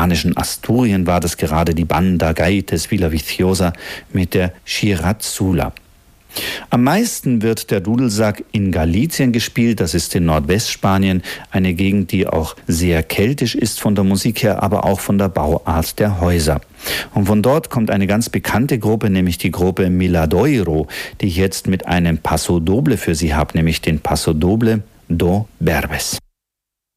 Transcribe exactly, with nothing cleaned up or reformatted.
spanischen Asturien war das gerade die Banda Gaites Villaviciosa mit der Chirrazzula. Am meisten wird der Dudelsack in Galicien gespielt, das ist in Nordwestspanien, eine Gegend, die auch sehr keltisch ist von der Musik her, aber auch von der Bauart der Häuser. Und von dort kommt eine ganz bekannte Gruppe, nämlich die Gruppe Miladoiro, die ich jetzt mit einem Paso Doble für Sie habe, nämlich den Paso Doble do Berbes.